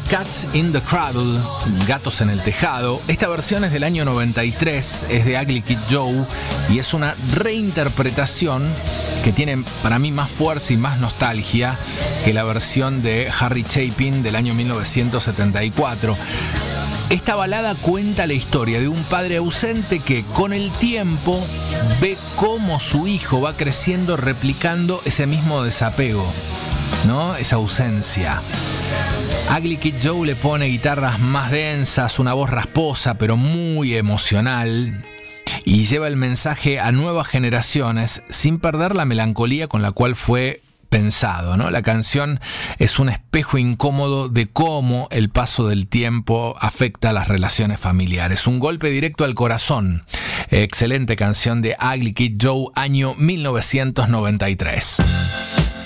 Cats in the Cradle, Gatos en el Tejado. Esta versión es del año 93, es de Ugly Kid Joe y es una reinterpretación que tiene para mí más fuerza y más nostalgia que la versión de Harry Chapin del año 1974. Esta balada cuenta la historia de un padre ausente que con el tiempo ve cómo su hijo va creciendo replicando ese mismo desapego, ¿no? Esa ausencia. Ugly Kid Joe le pone guitarras más densas, una voz rasposa pero muy emocional y lleva el mensaje a nuevas generaciones sin perder la melancolía con la cual fue pensado, ¿no? La canción es un espejo incómodo de cómo el paso del tiempo afecta a las relaciones familiares. Un golpe directo al corazón. Excelente canción de Ugly Kid Joe, año 1993.